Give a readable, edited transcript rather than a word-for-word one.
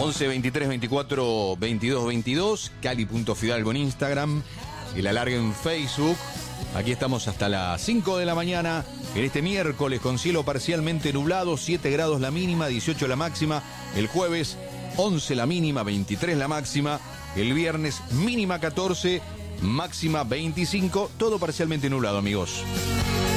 11 23 24 22 22, Cali.Fidalgo en Instagram, el alargue en Facebook. Aquí estamos hasta las 5 de la mañana, en este miércoles con cielo parcialmente nublado, 7 grados la mínima, 18 la máxima. El jueves, 11 la mínima, 23 la máxima. El viernes, mínima 14, máxima 25, todo parcialmente nublado, amigos.